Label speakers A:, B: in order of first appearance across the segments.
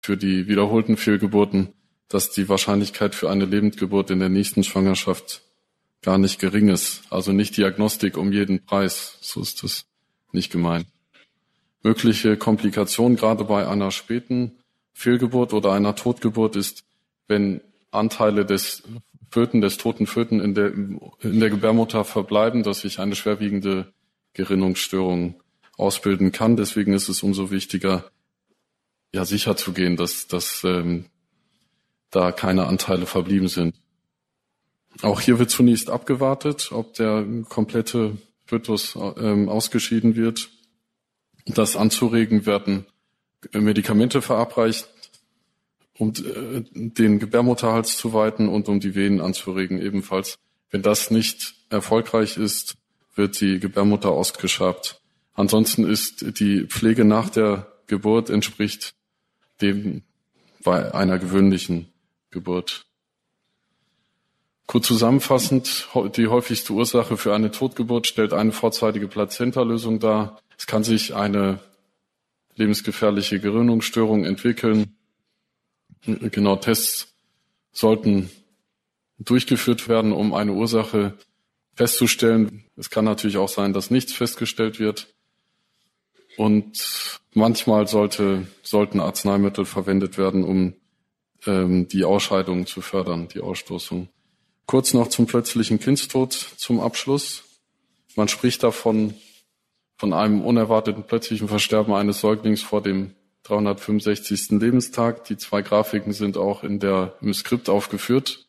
A: für die wiederholten Fehlgeburten, dass die Wahrscheinlichkeit für eine Lebendgeburt in der nächsten Schwangerschaft gar nicht gering ist. Also nicht Diagnostik um jeden Preis, so ist das nicht gemeint. Mögliche Komplikationen, gerade bei einer späten Fehlgeburt oder einer Totgeburt, ist, wenn Anteile des toten Föten in der Gebärmutter verbleiben, dass sich eine schwerwiegende Gerinnungsstörung ausbilden kann. Deswegen ist es umso wichtiger, sicherzugehen, dass da keine Anteile verblieben sind. Auch hier wird zunächst abgewartet, ob der komplette Fötus ausgeschieden wird. Das anzuregen, werden Medikamente verabreicht, um den Gebärmutterhals zu weiten und um die Venen anzuregen ebenfalls. Wenn das nicht erfolgreich ist, wird die Gebärmutter ausgeschabt. Ansonsten ist die Pflege nach der Geburt entspricht dem bei einer gewöhnlichen Geburt. Kurz zusammenfassend, die häufigste Ursache für eine Totgeburt stellt eine vorzeitige Plazentalösung dar. Es kann sich eine lebensgefährliche Gerinnungsstörung entwickeln. Genau, Tests sollten durchgeführt werden, um eine Ursache festzustellen. Es kann natürlich auch sein, dass nichts festgestellt wird. Und manchmal sollten Arzneimittel verwendet werden, um die Ausscheidung zu fördern, die Ausstoßung. Kurz noch zum plötzlichen Kindstod zum Abschluss. Man spricht davon von einem unerwarteten plötzlichen Versterben eines Säuglings vor dem 365. Lebenstag. Die 2 Grafiken sind auch im Skript aufgeführt.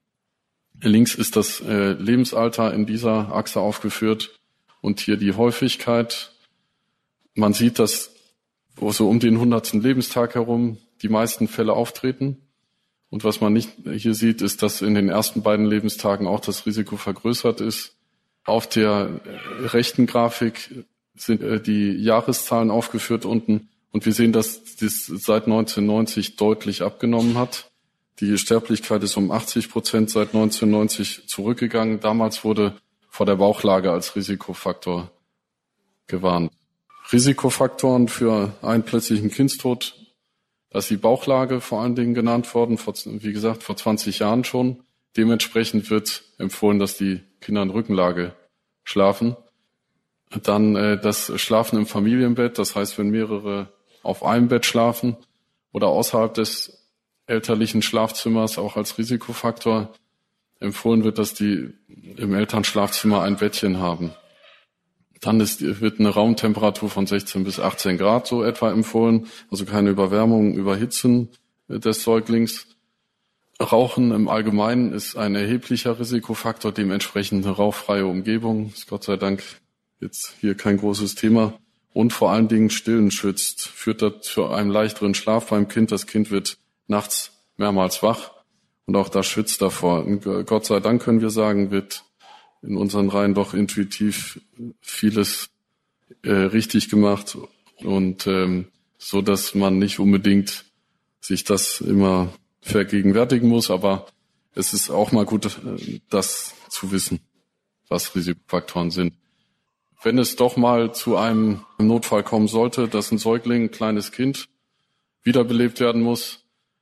A: Links ist das Lebensalter in dieser Achse aufgeführt und hier die Häufigkeit. Man sieht, dass so um den 100. Lebenstag herum die meisten Fälle auftreten. Und was man nicht hier sieht, ist, dass in den ersten beiden Lebenstagen auch das Risiko vergrößert ist. Auf der rechten Grafik sind die Jahreszahlen aufgeführt unten. Und wir sehen, dass das seit 1990 deutlich abgenommen hat. Die Sterblichkeit ist um 80% seit 1990 zurückgegangen. Damals wurde vor der Bauchlage als Risikofaktor gewarnt. Risikofaktoren für einen plötzlichen Kindstod, da ist die Bauchlage vor allen Dingen genannt worden, wie gesagt, vor 20 Jahren schon. Dementsprechend wird empfohlen, dass die Kinder in Rückenlage schlafen. Dann das Schlafen im Familienbett, das heißt, wenn mehrere auf einem Bett schlafen oder außerhalb des elterlichen Schlafzimmers, auch als Risikofaktor empfohlen wird, dass die im Elternschlafzimmer ein Bettchen haben. Dann wird eine Raumtemperatur von 16 bis 18 Grad so etwa empfohlen, also keine Überwärmung, Überhitzen des Säuglings. Rauchen im Allgemeinen ist ein erheblicher Risikofaktor, dementsprechend eine rauchfreie Umgebung, ist Gott sei Dank jetzt hier kein großes Thema. Und vor allen Dingen Stillen schützt, führt zu einem leichteren Schlaf beim Kind. Das Kind wird nachts mehrmals wach und auch das schützt davor. Und Gott sei Dank können wir sagen, wird in unseren Reihen doch intuitiv vieles richtig gemacht und so, dass man nicht unbedingt sich das immer vergegenwärtigen muss, aber es ist auch mal gut, das zu wissen, was Risikofaktoren sind. Wenn es doch mal zu einem Notfall kommen sollte, dass ein Säugling, ein kleines Kind, wiederbelebt werden muss,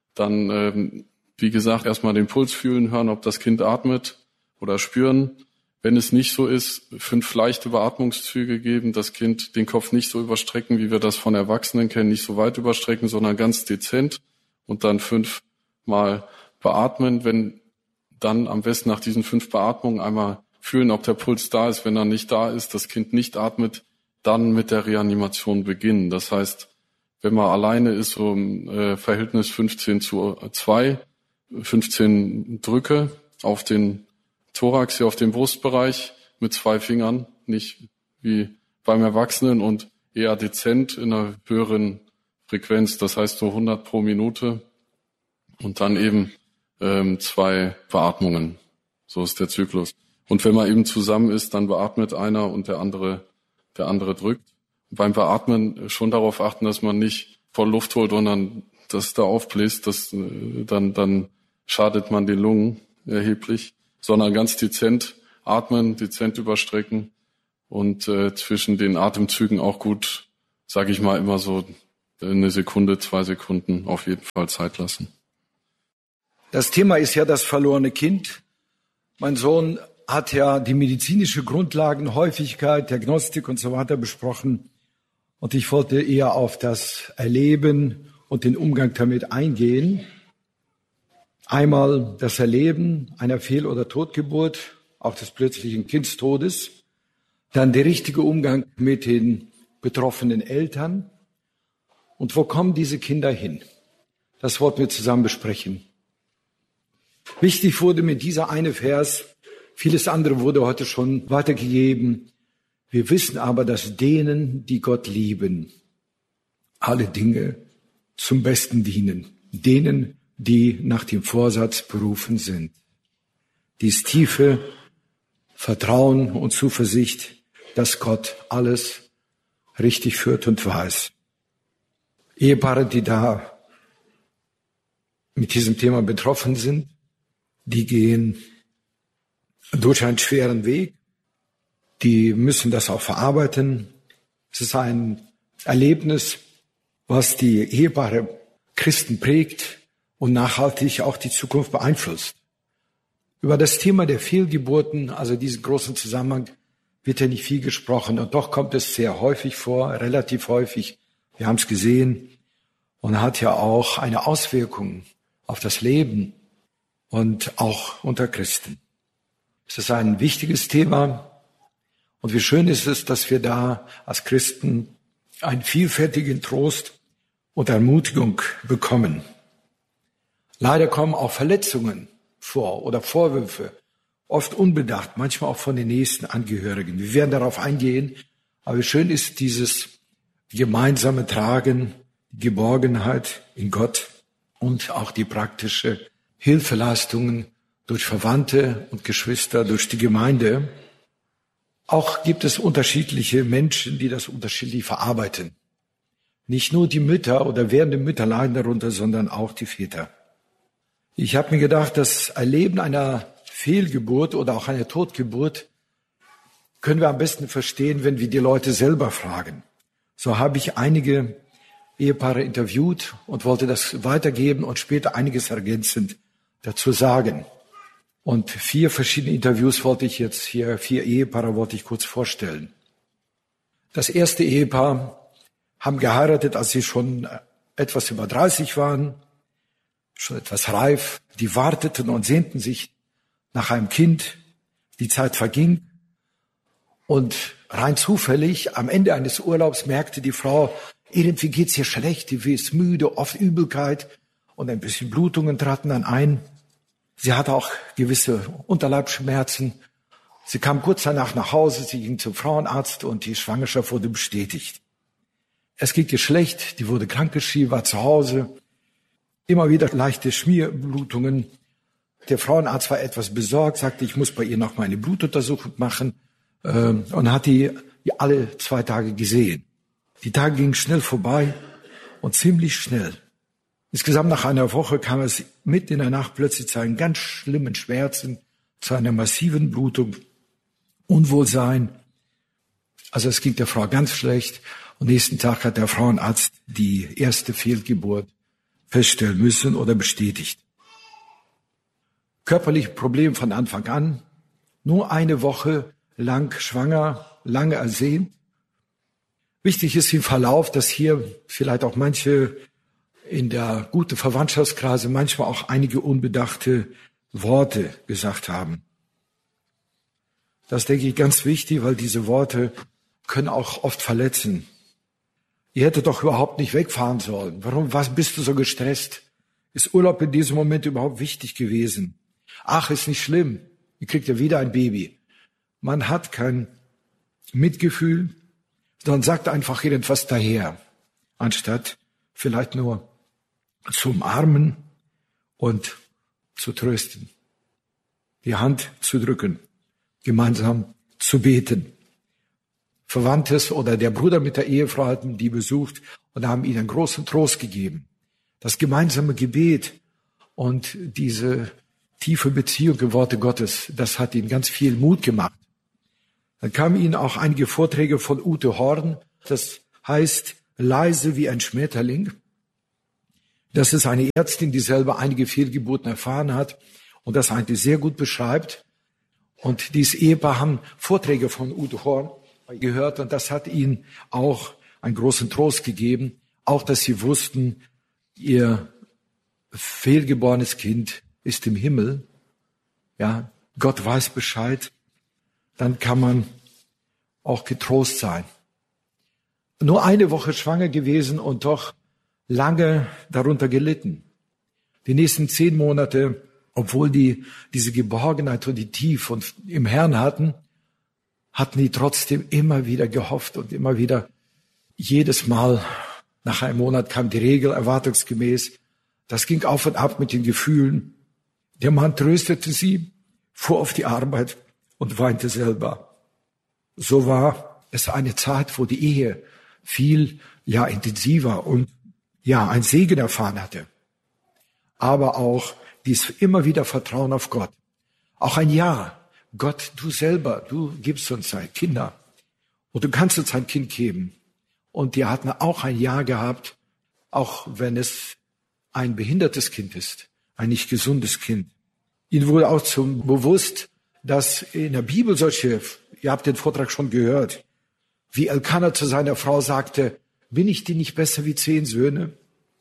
A: dann, wie gesagt, erstmal den Puls fühlen, hören, ob das Kind atmet oder spüren. Wenn es nicht so ist, 5 leichte Beatmungszüge geben, das Kind den Kopf nicht so überstrecken, wie wir das von Erwachsenen kennen, nicht so weit überstrecken, sondern ganz dezent und dann 5 Mal beatmen. Wenn dann am besten nach diesen 5 Beatmungen einmal fühlen, ob der Puls da ist. Wenn er nicht da ist, das Kind nicht atmet, dann mit der Reanimation beginnen. Das heißt, wenn man alleine ist, so im Verhältnis 15:2, 15 Drücke auf den Thorax, hier auf den Brustbereich mit 2 Fingern, nicht wie beim Erwachsenen und eher dezent in einer höheren Frequenz, das heißt so 100 pro Minute und dann eben 2 Beatmungen. So ist der Zyklus. Und wenn man eben zusammen ist, dann beatmet einer und der andere drückt. Beim Beatmen schon darauf achten, dass man nicht voll Luft holt und dann das da aufbläst, dann schadet man den Lungen erheblich, sondern ganz dezent atmen, dezent überstrecken und zwischen den Atemzügen auch gut, sage ich mal, immer so eine Sekunde, 2 Sekunden auf jeden Fall Zeit lassen.
B: Das Thema ist ja das verlorene Kind. Mein Sohn hat ja die medizinische Grundlagen, Häufigkeit, Diagnostik und so weiter besprochen. Und ich wollte eher auf das Erleben und den Umgang damit eingehen. Einmal das Erleben einer Fehl- oder Totgeburt, auch des plötzlichen Kindstodes. Dann der richtige Umgang mit den betroffenen Eltern. Und wo kommen diese Kinder hin? Das wollten wir zusammen besprechen. Wichtig wurde mir dieser eine Vers, vieles andere wurde heute schon weitergegeben. Wir wissen aber, dass denen, die Gott lieben, alle Dinge zum Besten dienen. Denen, die nach dem Vorsatz berufen sind. Dies tiefe Vertrauen und Zuversicht, dass Gott alles richtig führt und weiß. Ehepaare, die da mit diesem Thema betroffen sind, die gehen durch einen schweren Weg. Die müssen das auch verarbeiten. Es ist ein Erlebnis, was die Ehepaare Christen prägt und nachhaltig auch die Zukunft beeinflusst. Über das Thema der Fehlgeburten, also diesen großen Zusammenhang, wird ja nicht viel gesprochen. Und doch kommt es sehr häufig vor, relativ häufig. Wir haben es gesehen und hat ja auch eine Auswirkung auf das Leben und auch unter Christen. Es ist ein wichtiges Thema. Und wie schön ist es, dass wir da als Christen einen vielfältigen Trost und Ermutigung bekommen. Leider kommen auch Verletzungen vor oder Vorwürfe, oft unbedacht, manchmal auch von den nächsten Angehörigen. Wir werden darauf eingehen, aber wie schön ist dieses gemeinsame Tragen, die Geborgenheit in Gott und auch die praktische Hilfeleistungen durch Verwandte und Geschwister, durch die Gemeinde. Auch gibt es unterschiedliche Menschen, die das unterschiedlich verarbeiten. Nicht nur die Mütter oder werdende Mütter leiden darunter, sondern auch die Väter. Ich habe mir gedacht, das Erleben einer Fehlgeburt oder auch einer Totgeburt können wir am besten verstehen, wenn wir die Leute selber fragen. So habe ich einige Ehepaare interviewt und wollte das weitergeben und später einiges ergänzend dazu sagen. Und 4 verschiedene Interviews wollte ich jetzt hier, 4 Ehepaare wollte ich kurz vorstellen. Das erste Ehepaar haben geheiratet, als sie schon etwas über 30 waren, schon etwas reif. Die warteten und sehnten sich nach einem Kind. Die Zeit verging. Und rein zufällig, am Ende eines Urlaubs merkte die Frau, irgendwie geht's ihr schlecht, die ist müde, oft Übelkeit und ein bisschen Blutungen traten dann ein. Sie hatte auch gewisse Unterleibsschmerzen. Sie kam kurz danach nach Hause, sie ging zum Frauenarzt und die Schwangerschaft wurde bestätigt. Es ging ihr schlecht, die wurde krankgeschrieben, war zu Hause. Immer wieder leichte Schmierblutungen. Der Frauenarzt war etwas besorgt, sagte, ich muss bei ihr noch mal eine Blutuntersuchung machen und hat die alle 2 Tage gesehen. Die Tage gingen schnell vorbei und ziemlich schnell. Insgesamt nach einer Woche kam es mitten in der Nacht plötzlich zu einem ganz schlimmen Schmerzen, zu einer massiven Blutung, Unwohlsein. Also es ging der Frau ganz schlecht. Und nächsten Tag hat der Frauenarzt die erste Fehlgeburt feststellen müssen oder bestätigt. Körperliche Probleme von Anfang an. Nur eine Woche lang schwanger, lange ersehnt. Wichtig ist im Verlauf, dass hier vielleicht auch manche in der guten Verwandtschaftskreise manchmal auch einige unbedachte Worte gesagt haben. Das denke ich ganz wichtig, weil diese Worte können auch oft verletzen. Ihr hättet doch überhaupt nicht wegfahren sollen. Was bist du so gestresst? Ist Urlaub in diesem Moment überhaupt wichtig gewesen? Ach, ist nicht schlimm. Ihr kriegt ja wieder ein Baby. Man hat kein Mitgefühl, sondern sagt einfach irgendwas daher, anstatt vielleicht nur zu umarmen und zu trösten, die Hand zu drücken, gemeinsam zu beten. Verwandtes oder der Bruder mit der Ehefrau hatten die besucht und haben ihnen großen Trost gegeben. Das gemeinsame Gebet und diese tiefe Beziehung im Worte Gottes, das hat ihnen ganz viel Mut gemacht. Dann kamen ihnen auch einige Vorträge von Ute Horn, das heißt leise wie ein Schmetterling. Das ist eine Ärztin, die selber einige Fehlgeburten erfahren hat und das eigentlich sehr gut beschreibt. Und dieses Ehepaar haben Vorträge von Udo Horn gehört und das hat ihnen auch einen großen Trost gegeben. Auch, dass sie wussten, ihr fehlgeborenes Kind ist im Himmel. Ja, Gott weiß Bescheid. Dann kann man auch getrost sein. Nur eine Woche schwanger gewesen und doch lange darunter gelitten. Die nächsten 10 Monate, obwohl die diese Geborgenheit und die Tiefe und im Herrn hatten die trotzdem immer wieder gehofft und immer wieder jedes Mal nach einem Monat kam die Regel erwartungsgemäß. Das ging auf und ab mit den Gefühlen. Der Mann tröstete sie, fuhr auf die Arbeit und weinte selber. So war es eine Zeit, wo die Ehe viel, intensiver und ein Segen erfahren hatte. Aber auch dies immer wieder Vertrauen auf Gott. Auch ein Ja. Gott, du selber, du gibst uns ein Kinder. Und du kannst uns ein Kind geben. Und die hatten auch ein Ja gehabt, auch wenn es ein behindertes Kind ist, ein nicht gesundes Kind. Ihnen wurde auch zum bewusst, dass in der Bibel solche, ihr habt den Vortrag schon gehört, wie Elkanah zu seiner Frau sagte, bin ich dir nicht besser wie 10 Söhne?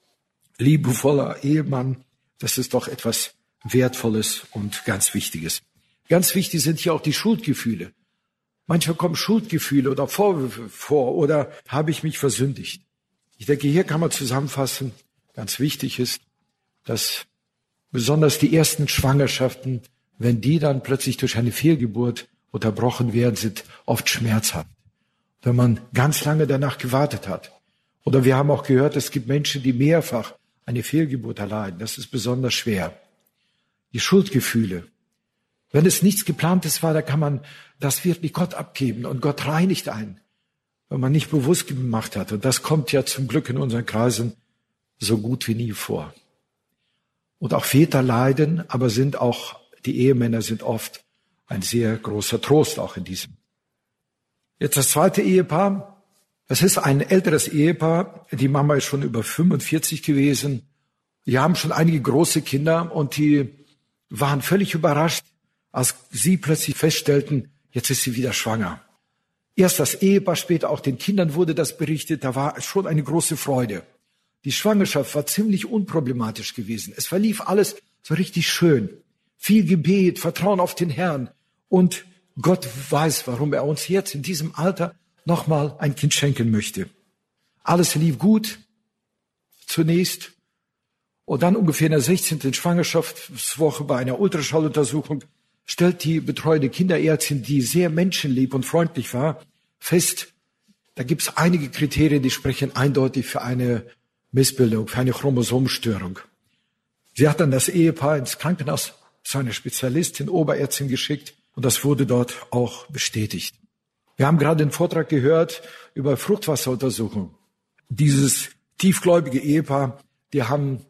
B: Liebevoller Ehemann, das ist doch etwas Wertvolles und ganz Wichtiges. Ganz wichtig sind hier auch die Schuldgefühle. Manchmal kommen Schuldgefühle oder Vorwürfe vor oder habe ich mich versündigt. Ich denke, hier kann man zusammenfassen, ganz wichtig ist, dass besonders die ersten Schwangerschaften, wenn die dann plötzlich durch eine Fehlgeburt unterbrochen werden, sind oft schmerzhaft. Wenn man ganz lange danach gewartet hat. Oder wir haben auch gehört, es gibt Menschen, die mehrfach eine Fehlgeburt erleiden. Das ist besonders schwer. Die Schuldgefühle. Wenn es nichts Geplantes war, da kann man das wirklich Gott abgeben und Gott reinigt einen, wenn man nicht bewusst gemacht hat. Und das kommt ja zum Glück in unseren Kreisen so gut wie nie vor. Und auch Väter leiden, aber die Ehemänner sind oft ein sehr großer Trost auch in diesem. Jetzt das zweite Ehepaar. Es ist ein älteres Ehepaar. Die Mama ist schon über 45 gewesen. Die haben schon einige große Kinder und die waren völlig überrascht, als sie plötzlich feststellten, jetzt ist sie wieder schwanger. Erst das Ehepaar, später auch den Kindern wurde das berichtet. Da war schon eine große Freude. Die Schwangerschaft war ziemlich unproblematisch gewesen. Es verlief alles so richtig schön. Viel Gebet, Vertrauen auf den Herrn. Und Gott weiß, warum er uns jetzt in diesem Alter nochmal ein Kind schenken möchte. Alles lief gut zunächst. Und dann ungefähr in der 16. Schwangerschaftswoche bei einer Ultraschalluntersuchung stellt die betreuende Kinderärztin, die sehr menschenlieb und freundlich war, fest, da gibt es einige Kriterien, die sprechen eindeutig für eine Missbildung, für eine Chromosomenstörung. Sie hat dann das Ehepaar ins Krankenhaus zu einer Spezialistin, Oberärztin geschickt und das wurde dort auch bestätigt. Wir haben gerade den Vortrag gehört über Fruchtwasseruntersuchung. Dieses tiefgläubige Ehepaar, die haben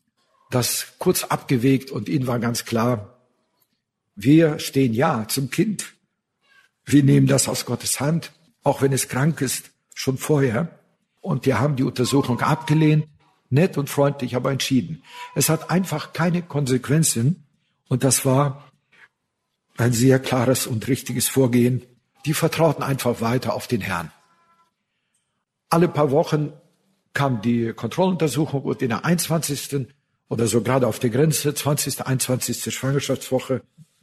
B: das kurz abgewegt und ihnen war ganz klar, wir stehen ja zum Kind. Wir nehmen das aus Gottes Hand, auch wenn es krank ist, schon vorher. Und die haben die Untersuchung abgelehnt, nett und freundlich, aber entschieden. Es hat einfach keine Konsequenzen und das war ein sehr klares und richtiges Vorgehen. Die vertrauten einfach weiter auf den Herrn. Alle paar Wochen kam die Kontrolluntersuchung und in der 21. oder so gerade auf der Grenze, 20., 21. Schwangerschaftswoche,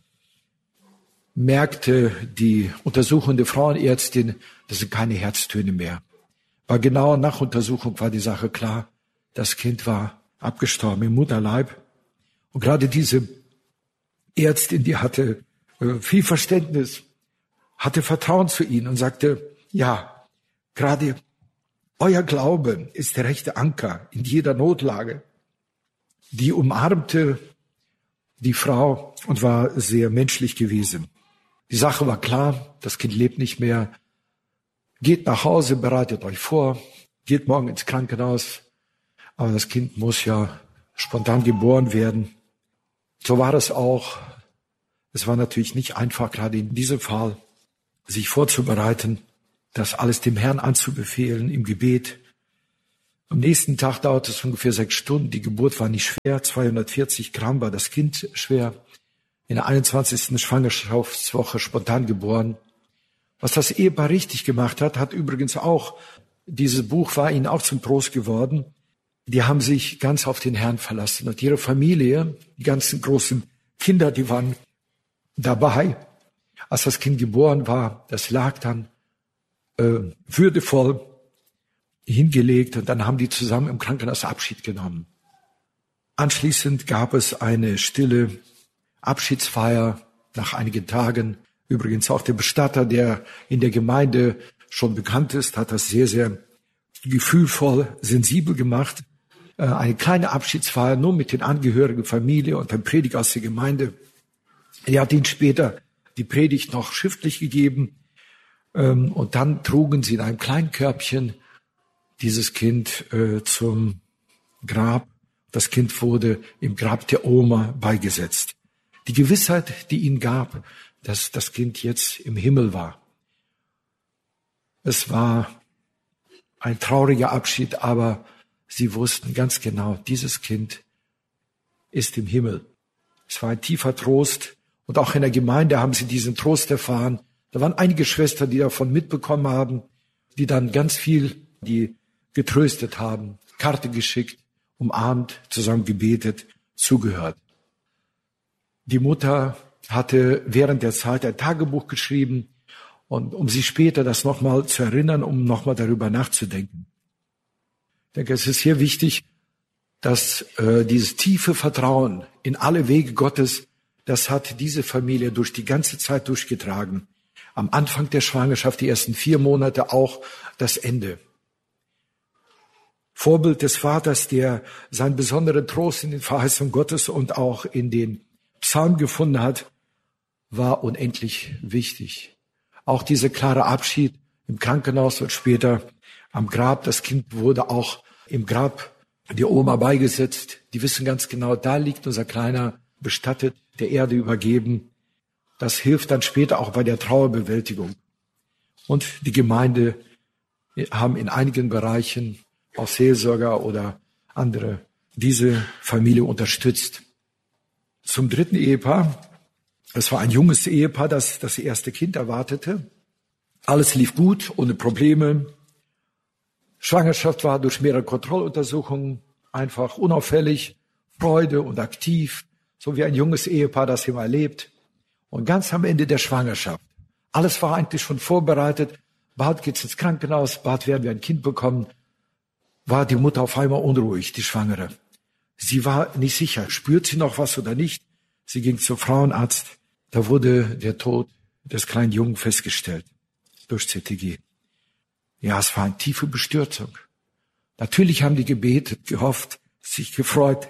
B: merkte die untersuchende Frauenärztin, das sind keine Herztöne mehr. Bei genauer Nachuntersuchung war die Sache klar, das Kind war abgestorben im Mutterleib. Und gerade diese Ärztin, die hatte viel Verständnis, hatte Vertrauen zu ihnen und sagte, ja, gerade euer Glaube ist der rechte Anker in jeder Notlage. Die umarmte die Frau und war sehr menschlich gewesen. Die Sache war klar, das Kind lebt nicht mehr. Geht nach Hause, bereitet euch vor, geht morgen ins Krankenhaus. Aber das Kind muss ja spontan geboren werden. So war es auch. Es war natürlich nicht einfach, gerade in diesem Fall, sich vorzubereiten, das alles dem Herrn anzubefehlen im Gebet. Am nächsten Tag dauerte es ungefähr 6 Stunden. Die Geburt war nicht schwer. 240 Gramm war das Kind schwer. In der 21. Schwangerschaftswoche spontan geboren. Was das Ehepaar richtig gemacht hat, hat übrigens auch, dieses Buch war ihnen auch zum Trost geworden. Die haben sich ganz auf den Herrn verlassen. Und ihre Familie, die ganzen großen Kinder, die waren dabei. Als das Kind geboren war, das lag dann würdevoll hingelegt. Und dann haben die zusammen im Krankenhaus Abschied genommen. Anschließend gab es eine stille Abschiedsfeier nach einigen Tagen. Übrigens auch der Bestatter, der in der Gemeinde schon bekannt ist, hat das sehr, sehr gefühlvoll, sensibel gemacht. Eine kleine Abschiedsfeier nur mit den Angehörigen, Familie und dem Prediger aus der Gemeinde. Er hat ihnen später die Predigt noch schriftlich gegeben. Und dann trugen sie in einem kleinen Körbchen dieses Kind zum Grab. Das Kind wurde im Grab der Oma beigesetzt. Die Gewissheit, die ihnen gab, dass das Kind jetzt im Himmel war. Es war ein trauriger Abschied, aber sie wussten ganz genau, dieses Kind ist im Himmel. Es war ein tiefer Trost und auch in der Gemeinde haben sie diesen Trost erfahren. Da waren einige Schwestern, die davon mitbekommen haben, die dann ganz viel, die getröstet haben, Karte geschickt, umarmt, zusammen gebetet, zugehört. Die Mutter hatte während der Zeit ein Tagebuch geschrieben, und um sich später das nochmal zu erinnern, um nochmal darüber nachzudenken. Ich denke, es ist hier wichtig, dass dieses tiefe Vertrauen in alle Wege Gottes, das hat diese Familie durch die ganze Zeit durchgetragen. Am Anfang der Schwangerschaft, die ersten 4 Monate, auch das Ende. Vorbild des Vaters, der seinen besonderen Trost in den Verheißungen Gottes und auch in den Psalmen gefunden hat, war unendlich wichtig. Auch dieser klare Abschied im Krankenhaus und später am Grab. Das Kind wurde auch im Grab der Oma beigesetzt. Die wissen ganz genau, da liegt unser Kleiner bestattet, der Erde übergeben. Das hilft dann später auch bei der Trauerbewältigung. Und die Gemeinde haben in einigen Bereichen, auch Seelsorger oder andere, diese Familie unterstützt. Zum dritten Ehepaar. Es war ein junges Ehepaar, das das erste Kind erwartete. Alles lief gut, ohne Probleme. Schwangerschaft war durch mehrere Kontrolluntersuchungen einfach unauffällig, Freude und aktiv, so wie ein junges Ehepaar das immer erlebt. Und ganz am Ende der Schwangerschaft, alles war eigentlich schon vorbereitet. Bald geht's ins Krankenhaus, bald werden wir ein Kind bekommen. War die Mutter auf einmal unruhig, die Schwangere. Sie war nicht sicher, spürt sie noch was oder nicht. Sie ging zum Frauenarzt. Da wurde der Tod des kleinen Jungen festgestellt durch CTG. Ja, es war eine tiefe Bestürzung. Natürlich haben die gebetet, gehofft, sich gefreut.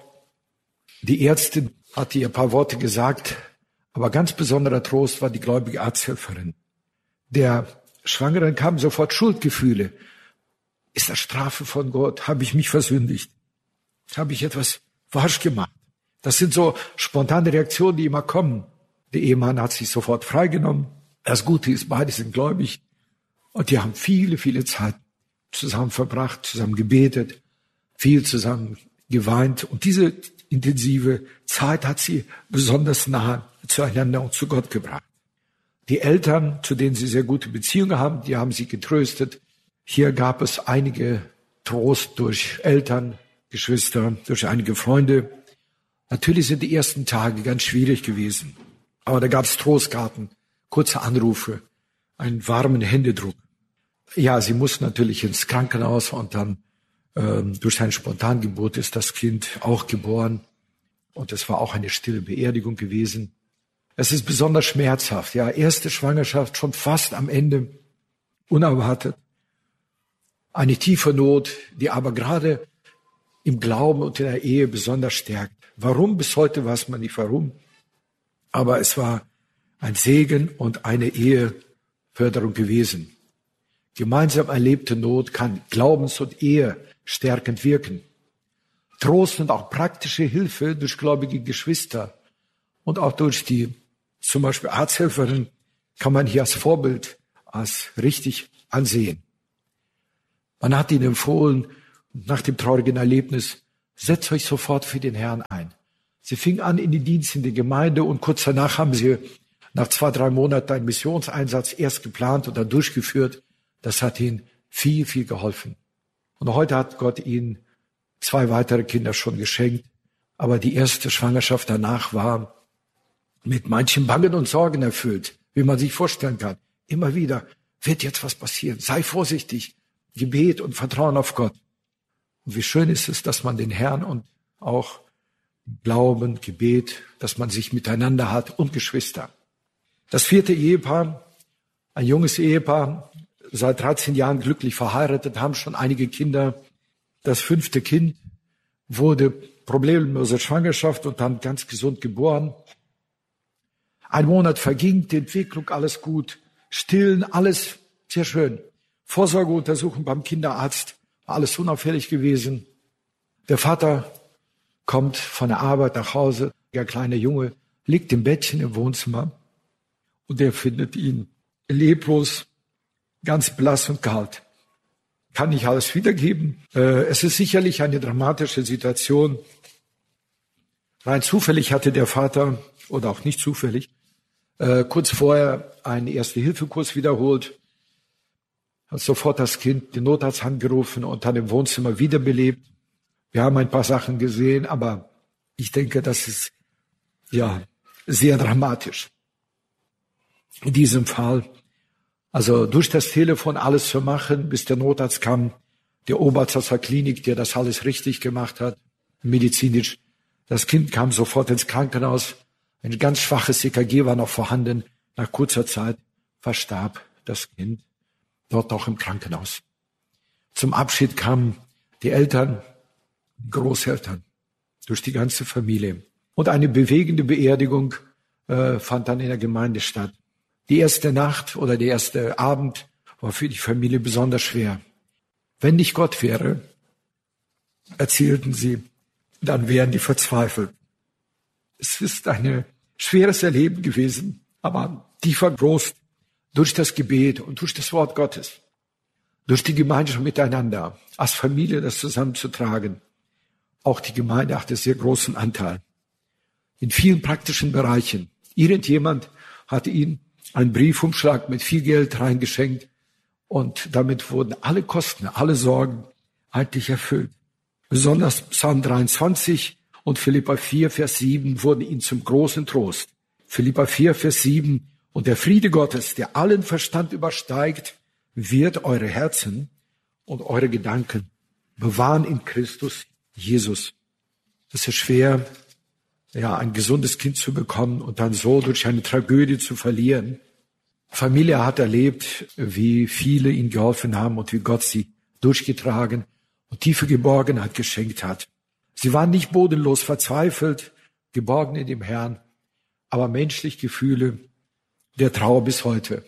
B: Die Ärztin hatte ihr ein paar Worte gesagt, aber ganz besonderer Trost war die gläubige Arzthelferin. Der Schwangeren kamen sofort Schuldgefühle. Ist das Strafe von Gott? Habe ich mich versündigt? Habe ich etwas falsch gemacht? Das sind so spontane Reaktionen, die immer kommen. Der Ehemann hat sich sofort freigenommen. Das Gute ist, beide sind gläubig. Und die haben viele, viele Zeit zusammen verbracht, zusammen gebetet, viel zusammen geweint. Und diese intensive Zeit hat sie besonders nah zueinander und zu Gott gebracht. Die Eltern, zu denen sie sehr gute Beziehungen haben, die haben sie getröstet. Hier gab es einige Trost durch Eltern, Geschwister, durch einige Freunde. Natürlich sind die ersten Tage ganz schwierig gewesen. Aber da gab es Trostkarten, kurze Anrufe, einen warmen Händedruck. Ja, sie mussten natürlich ins Krankenhaus und dann durch eine Spontangeburt ist das Kind auch geboren. Und es war auch eine stille Beerdigung gewesen. Es ist besonders schmerzhaft. Ja, erste Schwangerschaft schon fast am Ende, unerwartet. Eine tiefe Not, die aber gerade im Glauben und in der Ehe besonders stärkt. Warum? Bis heute weiß man nicht warum. Aber es war ein Segen und eine Eheförderung gewesen. Gemeinsam erlebte Not kann glaubens- und Ehe stärkend wirken. Trost und auch praktische Hilfe durch gläubige Geschwister und auch durch die zum Beispiel Arzthelferin kann man hier als Vorbild, als richtig ansehen. Man hat ihnen empfohlen, nach dem traurigen Erlebnis, setzt euch sofort für den Herrn ein. Sie fing an in den Dienst in der Gemeinde und kurz danach haben sie nach 2-3 Monaten einen Missionseinsatz erst geplant und dann durchgeführt. Das hat ihnen viel, viel geholfen. Und heute hat Gott ihnen 2 weitere Kinder schon geschenkt. Aber die erste Schwangerschaft danach war mit manchen Bangen und Sorgen erfüllt, wie man sich vorstellen kann. Immer wieder wird jetzt was passieren. Sei vorsichtig. Gebet und Vertrauen auf Gott. Und wie schön ist es, dass man den Herrn und auch Glauben, Gebet, dass man sich miteinander hat und Geschwister. Das 4. Ehepaar, ein junges Ehepaar, seit 13 Jahren glücklich verheiratet, haben schon einige Kinder. Das 5. Kind wurde problemlose Schwangerschaft und dann ganz gesund geboren. 1 Monat verging, die Entwicklung, alles gut. Stillen, alles sehr schön. Vorsorgeuntersuchung beim Kinderarzt, alles unauffällig gewesen. Der Vater kommt von der Arbeit nach Hause. Der kleine Junge liegt im Bettchen im Wohnzimmer und er findet ihn leblos, ganz blass und kalt. Kann nicht alles wiedergeben. Es ist sicherlich eine dramatische Situation. Rein zufällig hatte der Vater, oder auch nicht zufällig, kurz vorher einen Erste-Hilfe-Kurs wiederholt, hat sofort das Kind den Notarzt angerufen und dann im Wohnzimmer wiederbelebt. Wir haben ein paar Sachen gesehen, aber ich denke, das ist ja sehr dramatisch. In diesem Fall, also durch das Telefon alles zu machen, bis der Notarzt kam, der Oberarzt aus der Klinik, der das alles richtig gemacht hat, medizinisch. Das Kind kam sofort ins Krankenhaus. Ein ganz schwaches EKG war noch vorhanden. Nach kurzer Zeit verstarb das Kind dort auch im Krankenhaus. Zum Abschied kamen die Eltern, die Großeltern, durch die ganze Familie. Und eine bewegende Beerdigung fand dann in der Gemeinde statt. Die erste Nacht oder der erste Abend war für die Familie besonders schwer. Wenn nicht Gott wäre, erzählten sie, dann wären die verzweifelt. Es ist ein schweres Erleben gewesen, aber tiefer Trost durch das Gebet und durch das Wort Gottes, durch die Gemeinschaft miteinander, als Familie das zusammenzutragen. Auch die Gemeinde hatte sehr großen Anteil. In vielen praktischen Bereichen. Irgendjemand hatte ihnen einen Briefumschlag mit viel Geld reingeschenkt und damit wurden alle Kosten, alle Sorgen eigentlich erfüllt. Besonders Psalm 23 und Philipper 4, Vers 7 wurden ihnen zum großen Trost. Philipper 4, Vers 7: Und der Friede Gottes, der allen Verstand übersteigt, wird eure Herzen und eure Gedanken bewahren in Christus Jesus. Es ist schwer, ein gesundes Kind zu bekommen und dann so durch eine Tragödie zu verlieren. Familie hat erlebt, wie viele ihnen geholfen haben und wie Gott sie durchgetragen und tiefe Geborgenheit geschenkt hat. Sie waren nicht bodenlos verzweifelt, geborgen in dem Herrn, aber menschlich Gefühle der Trauer bis heute.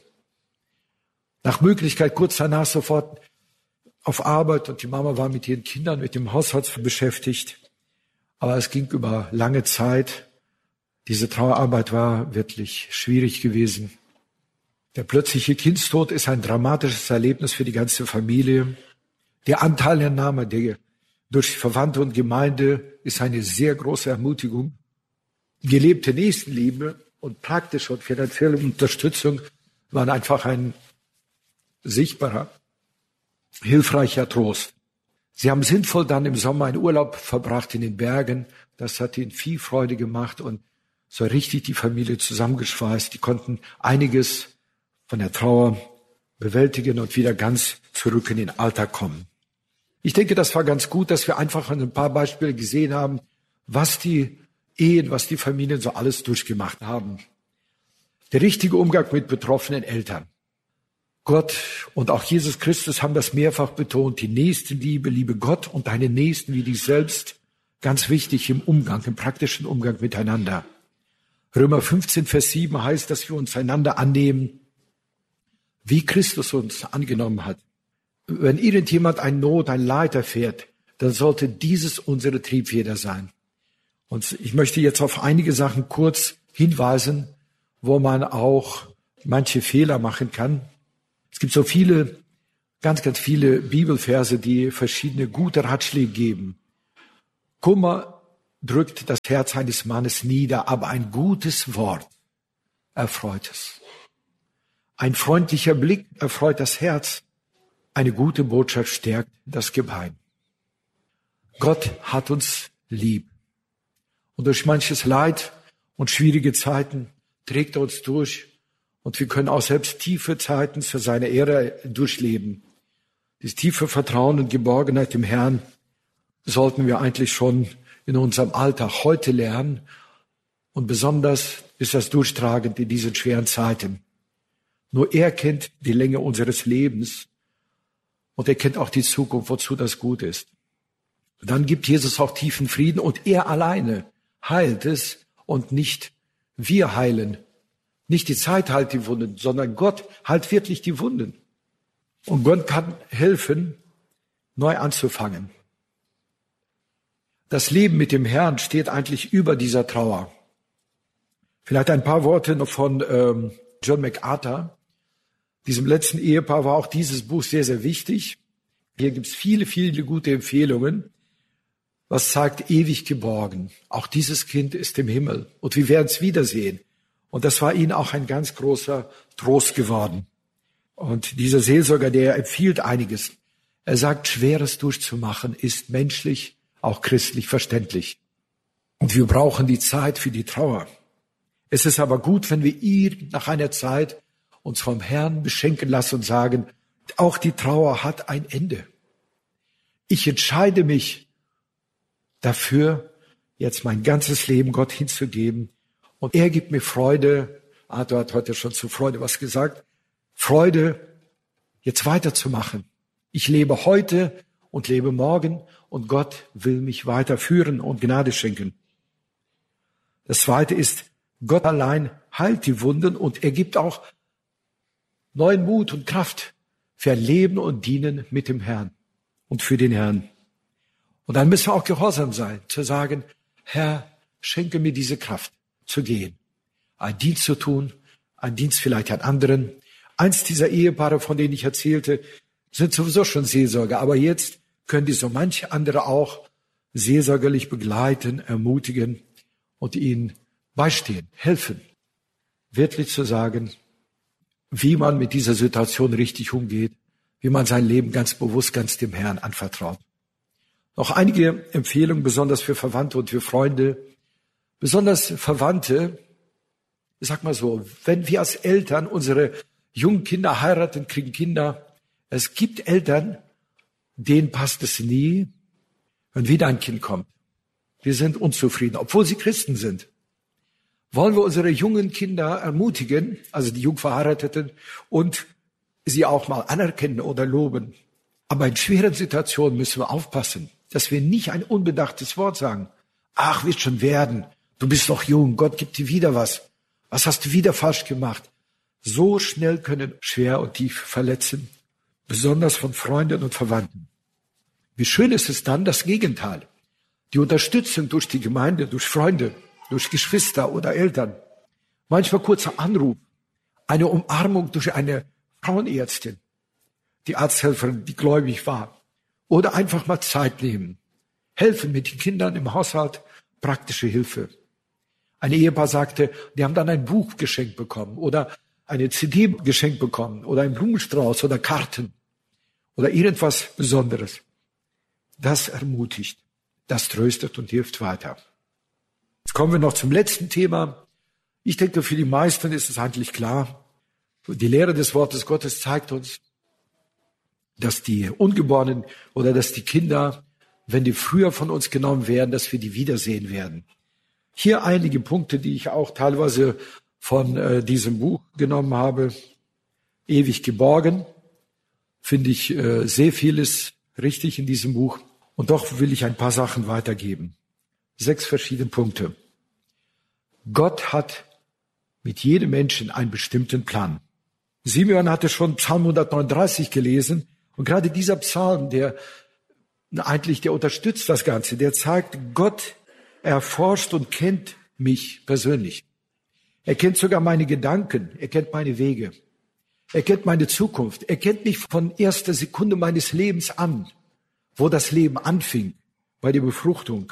B: Nach Möglichkeit kurz danach sofort auf Arbeit und die Mama war mit ihren Kindern, mit dem Haushalt beschäftigt. Aber es ging über lange Zeit. Diese Trauerarbeit war wirklich schwierig gewesen. Der plötzliche Kindstod ist ein dramatisches Erlebnis für die ganze Familie. Der Anteilnahme durch Verwandte und Gemeinde ist eine sehr große Ermutigung. Gelebte Nächstenliebe und praktische und finanzielle Unterstützung waren einfach ein sichtbarer, hilfreicher Trost. Sie haben sinnvoll dann im Sommer einen Urlaub verbracht in den Bergen. Das hat ihnen viel Freude gemacht und so richtig die Familie zusammengeschweißt. Die konnten einiges von der Trauer bewältigen und wieder ganz zurück in den Alltag kommen. Ich denke, das war ganz gut, dass wir einfach an ein paar Beispiele gesehen haben, was die Ehen, was die Familien so alles durchgemacht haben. Der richtige Umgang mit betroffenen Eltern. Gott und auch Jesus Christus haben das mehrfach betont. Die Nächstenliebe, liebe Gott und deinen Nächsten wie dich selbst. Ganz wichtig im Umgang, im praktischen Umgang miteinander. Römer 15, Vers 7 heißt, dass wir uns einander annehmen, wie Christus uns angenommen hat. Wenn irgendjemand eine Not, ein Leid erfährt, dann sollte dieses unsere Triebfeder sein. Und ich möchte jetzt auf einige Sachen kurz hinweisen, wo man auch manche Fehler machen kann. Es gibt so viele ganz, ganz viele Bibelverse, die verschiedene gute Ratschläge geben. Kummer drückt das Herz eines Mannes nieder, aber ein gutes Wort erfreut es. Ein freundlicher Blick erfreut das Herz. Eine gute Botschaft stärkt das Gebein. Gott hat uns lieb. Und durch manches Leid und schwierige Zeiten trägt er uns durch. Und wir können auch selbst tiefe Zeiten für seine Ehre durchleben. Dieses tiefe Vertrauen und Geborgenheit im Herrn sollten wir eigentlich schon in unserem Alltag heute lernen. Und besonders ist das durchtragend in diesen schweren Zeiten. Nur er kennt die Länge unseres Lebens und er kennt auch die Zukunft, wozu das gut ist. Und dann gibt Jesus auch tiefen Frieden und er alleine heilt es und nicht wir heilen. Nicht die Zeit heilt die Wunden, sondern Gott heilt wirklich die Wunden. Und Gott kann helfen, neu anzufangen. Das Leben mit dem Herrn steht eigentlich über dieser Trauer. Vielleicht ein paar Worte noch von John MacArthur. Diesem letzten Ehepaar war auch dieses Buch sehr, sehr wichtig. Hier gibt es viele, viele gute Empfehlungen. Was sagt ewig geborgen? Auch dieses Kind ist im Himmel und wir werden es wiedersehen. Und das war ihnen auch ein ganz großer Trost geworden. Und dieser Seelsorger, der empfiehlt einiges. Er sagt, Schweres durchzumachen ist menschlich, auch christlich verständlich. Und wir brauchen die Zeit für die Trauer. Es ist aber gut, wenn wir nach einer Zeit uns vom Herrn beschenken lassen und sagen, auch die Trauer hat ein Ende. Ich entscheide mich dafür, jetzt mein ganzes Leben Gott hinzugeben. Und er gibt mir Freude. Arthur hat heute schon zu Freude was gesagt. Freude, jetzt weiterzumachen. Ich lebe heute und lebe morgen und Gott will mich weiterführen und Gnade schenken. Das Zweite ist, Gott allein heilt die Wunden und er gibt auch neuen Mut und Kraft für ein Leben und Dienen mit dem Herrn und für den Herrn. Und dann müssen wir auch gehorsam sein, zu sagen, Herr, schenke mir diese Kraft, zu gehen, einen Dienst zu tun, einen Dienst vielleicht an anderen. Eins dieser Ehepaare, von denen ich erzählte, sind sowieso schon Seelsorger, aber jetzt können die so manche andere auch seelsorgerlich begleiten, ermutigen und ihnen beistehen, helfen, wirklich zu sagen, wie man mit dieser Situation richtig umgeht, wie man sein Leben ganz bewusst, ganz dem Herrn anvertraut. Noch einige Empfehlungen, besonders für Verwandte und für Freunde. Besonders Verwandte, ich sag mal so, wenn wir als Eltern unsere jungen Kinder heiraten, kriegen Kinder, es gibt Eltern, denen passt es nie, wenn wieder ein Kind kommt. Wir sind unzufrieden, obwohl sie Christen sind. Wollen wir unsere jungen Kinder ermutigen, also die Jungverheirateten, und sie auch mal anerkennen oder loben. Aber in schweren Situationen müssen wir aufpassen, dass wir nicht ein unbedachtes Wort sagen. Ach, wird schon werden. Du bist noch jung. Gott gibt dir wieder was. Was hast du wieder falsch gemacht? So schnell können schwer und tief verletzen, besonders von Freunden und Verwandten. Wie schön ist es dann, das Gegenteil. Die Unterstützung durch die Gemeinde, durch Freunde, durch Geschwister oder Eltern. Manchmal kurzer Anruf, eine Umarmung durch eine Frauenärztin, die Arzthelferin, die gläubig war. Oder einfach mal Zeit nehmen. Helfen mit den Kindern im Haushalt, praktische Hilfe. Ein Ehepaar sagte, die haben dann ein Buch geschenkt bekommen oder eine CD geschenkt bekommen oder einen Blumenstrauß oder Karten oder irgendwas Besonderes. Das ermutigt, das tröstet und hilft weiter. Jetzt kommen wir noch zum letzten Thema. Ich denke, für die meisten ist es eigentlich klar. Die Lehre des Wortes Gottes zeigt uns, dass die Ungeborenen oder dass die Kinder, wenn die früher von uns genommen werden, dass wir die wiedersehen werden. Hier einige Punkte, die ich auch teilweise von diesem Buch genommen habe. Ewig geborgen, finde ich sehr vieles richtig in diesem Buch. Und doch will ich ein paar Sachen weitergeben. 6 verschiedene Punkte. Gott hat mit jedem Menschen einen bestimmten Plan. Simeon hatte schon Psalm 139 gelesen und gerade dieser Psalm, der unterstützt das Ganze, der zeigt, Gott erforscht und kennt mich persönlich. Er kennt sogar meine Gedanken, er kennt meine Wege. Er kennt meine Zukunft. Er kennt mich von erster Sekunde meines Lebens an, wo das Leben anfing, bei der Befruchtung.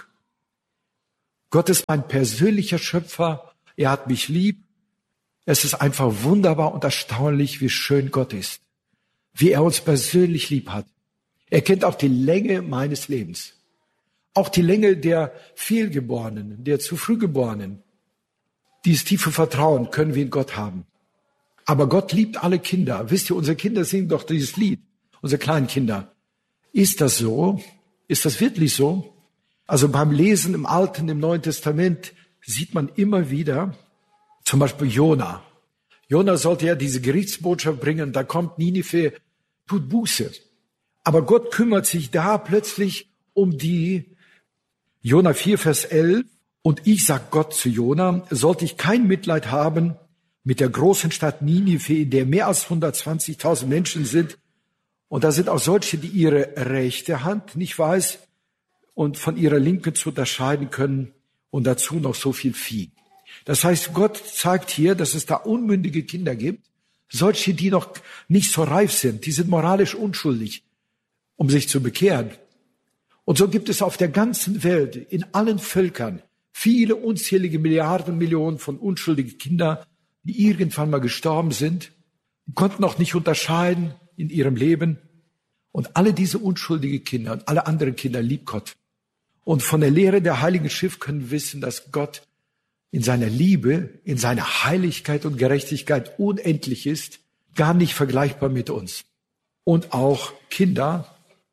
B: Gott ist mein persönlicher Schöpfer. Er hat mich lieb. Es ist einfach wunderbar und erstaunlich, wie schön Gott ist, wie er uns persönlich lieb hat. Er kennt auch die Länge meines Lebens, auch die Länge der Fehlgeborenen, der zu früh Geborenen. Dieses tiefe Vertrauen können wir in Gott haben. Aber Gott liebt alle Kinder. Wisst ihr, unsere Kinder singen doch dieses Lied, unsere kleinen Kinder. Ist das so? Ist das wirklich so? Also beim Lesen im Alten, im Neuen Testament sieht man immer wieder, zum Beispiel Jona. Jona sollte ja diese Gerichtsbotschaft bringen, da kommt Ninive, tut Buße. Aber Gott kümmert sich da plötzlich um die, Jona 4, Vers 11, und ich, sagt Gott zu Jona, sollte ich kein Mitleid haben mit der großen Stadt Ninive, in der mehr als 120.000 Menschen sind. Und da sind auch solche, die ihre rechte Hand nicht weiß und von ihrer linken zu unterscheiden können und dazu noch so viel Vieh. Das heißt, Gott zeigt hier, dass es da unmündige Kinder gibt, solche, die noch nicht so reif sind, die sind moralisch unschuldig, um sich zu bekehren. Und so gibt es auf der ganzen Welt, in allen Völkern, viele unzählige Milliarden, Millionen von unschuldigen Kindern, die irgendwann mal gestorben sind, die konnten noch nicht unterscheiden in ihrem Leben. Und alle diese unschuldigen Kinder und alle anderen Kinder liebt Gott. Und von der Lehre der Heiligen Schrift können wir wissen, dass Gott in seiner Liebe, in seiner Heiligkeit und Gerechtigkeit unendlich ist, gar nicht vergleichbar mit uns. Und auch Kinder,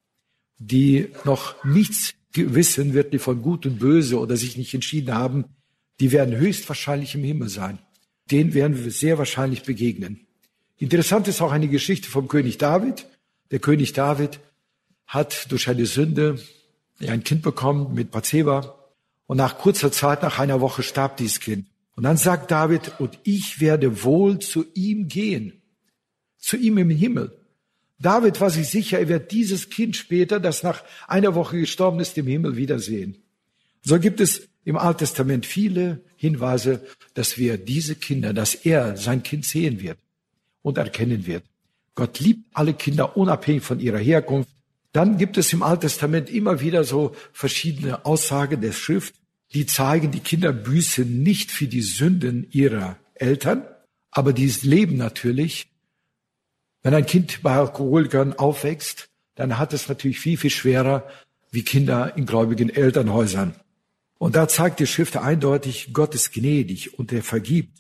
B: die noch nichts wissen, wirklich von Gut und Böse oder sich nicht entschieden haben, die werden höchstwahrscheinlich im Himmel sein. Denen werden wir sehr wahrscheinlich begegnen. Interessant ist auch eine Geschichte vom König David. Der König David hat durch eine Sünde ein Kind bekommen mit Bathseba. Und nach kurzer Zeit, nach einer Woche, starb dieses Kind. Und dann sagt David, und ich werde wohl zu ihm gehen, zu ihm im Himmel. David war sich sicher, er wird dieses Kind später, das nach einer Woche gestorben ist, im Himmel wiedersehen. So gibt es im Alten Testament viele Hinweise, dass wir diese Kinder, dass er sein Kind sehen wird und erkennen wird. Gott liebt alle Kinder unabhängig von ihrer Herkunft. Dann gibt es im Alten Testament immer wieder so verschiedene Aussagen der Schrift, die zeigen, die Kinder büßen nicht für die Sünden ihrer Eltern, aber die leben natürlich. Wenn ein Kind bei Alkoholikern aufwächst, dann hat es natürlich viel, viel schwerer wie Kinder in gläubigen Elternhäusern. Und da zeigt die Schrift eindeutig, Gott ist gnädig und er vergibt.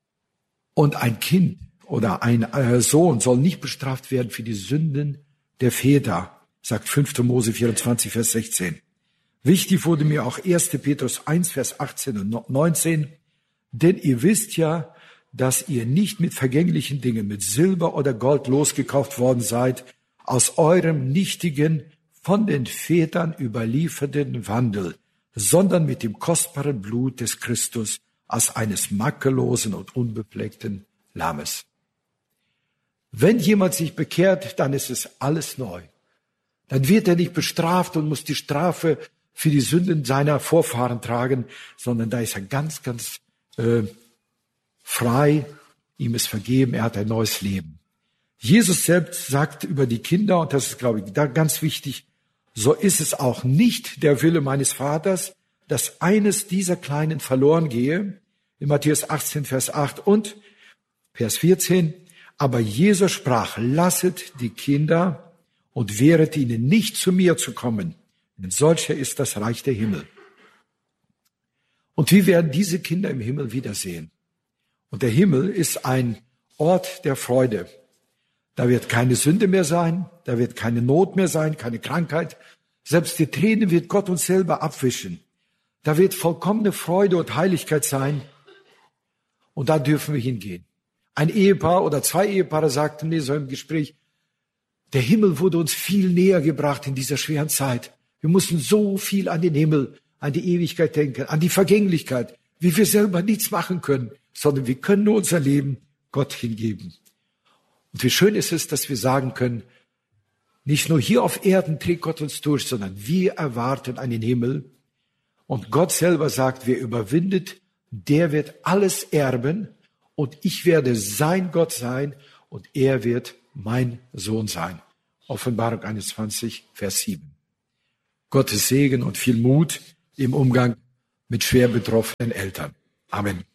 B: Und ein Kind oder ein Sohn soll nicht bestraft werden für die Sünden der Väter, sagt 5. Mose 24, Vers 16. Wichtig wurde mir auch 1. Petrus 1, Vers 18 und 19. Denn ihr wisst ja, dass ihr nicht mit vergänglichen Dingen, mit Silber oder Gold losgekauft worden seid, aus eurem nichtigen, von den Vätern überlieferten Wandel, sondern mit dem kostbaren Blut des Christus als eines makellosen und unbefleckten Lammes. Wenn jemand sich bekehrt, dann ist es alles neu. Dann wird er nicht bestraft und muss die Strafe für die Sünden seiner Vorfahren tragen, sondern da ist er ganz, ganz frei. Ihm ist vergeben, er hat ein neues Leben. Jesus selbst sagt über die Kinder, und das ist, glaube ich, da ganz wichtig, so ist es auch nicht der Wille meines Vaters, dass eines dieser Kleinen verloren gehe. In Matthäus 18, Vers 8 und Vers 14. Aber Jesus sprach, lasset die Kinder und wehret ihnen nicht zu mir zu kommen, denn solcher ist das Reich der Himmel. Und wir werden diese Kinder im Himmel wiedersehen. Und der Himmel ist ein Ort der Freude. Da wird keine Sünde mehr sein, da wird keine Not mehr sein, keine Krankheit. Selbst die Tränen wird Gott uns selber abwischen. Da wird vollkommene Freude und Heiligkeit sein. Und da dürfen wir hingehen. Ein Ehepaar oder zwei Ehepaare sagten mir so im Gespräch, der Himmel wurde uns viel näher gebracht in dieser schweren Zeit. Wir mussten so viel an den Himmel, an die Ewigkeit denken, an die Vergänglichkeit, wie wir selber nichts machen können, sondern wir können nur unser Leben Gott hingeben. Und wie schön ist es, dass wir sagen können, nicht nur hier auf Erden trägt Gott uns durch, sondern wir erwarten einen Himmel. Und Gott selber sagt, wer überwindet, der wird alles erben und ich werde sein Gott sein und er wird mein Sohn sein. Offenbarung 21, Vers 7. Gottes Segen und viel Mut im Umgang mit schwer betroffenen Eltern. Amen.